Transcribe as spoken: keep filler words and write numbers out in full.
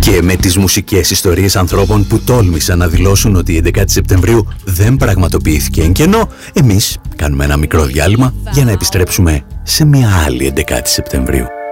Και με τις μουσικές ιστορίες ανθρώπων που τόλμησαν να δηλώσουν ότι η έντεκα Σεπτεμβρίου δεν πραγματοποιήθηκε εν κενό, εμείς κάνουμε ένα μικρό διάλειμμα για να επιστρέψουμε σε μια άλλη έντεκα Σεπτεμβρίου.